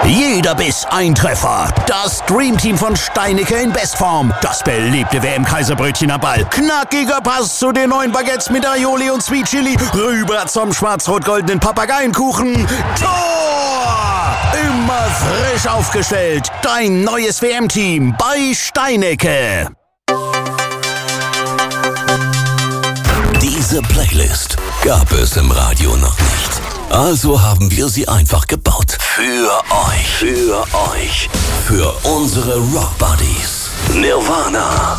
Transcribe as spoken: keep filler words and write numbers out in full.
Jeder Biss ein Treffer. Das Dreamteam von Steinicke in Bestform. Das beliebte W M-Kaiserbrötchen am Ball. Knackiger Pass zu den neuen Baguettes mit Aioli und Sweet Chili. Rüber zum schwarz-rot-goldenen Papageienkuchen. Tor! Immer frisch aufgestellt. Dein neues W M-Team bei Steinicke. Diese Playlist gab es im Radio noch nicht. Also haben wir sie einfach gebaut. Für euch. Für euch. Für unsere Rock Buddies. Nirvana.